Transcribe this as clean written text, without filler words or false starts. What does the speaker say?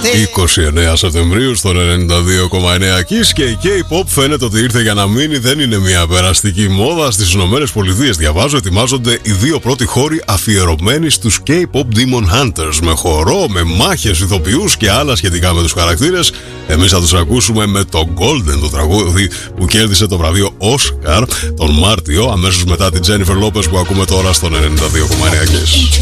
29 Σεπτεμβρίου στον 92,9 Kiss, και η K-pop φαίνεται ότι ήρθε για να μείνει. Δεν είναι μια περαστική μόδα. Στις Ηνωμένες Πολιτείες, διαβάζω, ετοιμάζονται οι 2 πρώτοι χώροι αφιερωμένοι στους K-pop Demon Hunters, με χορό, με μάχες, ηθοποιούς και άλλα σχετικά με τους χαρακτήρες. Εμείς θα τους ακούσουμε με το Golden, το τραγούδι που κέρδισε το βραβείο Oscar τον Μάρτιο, αμέσως μετά την Jennifer Lopez που ακούμε τώρα στον 92,9 Kiss.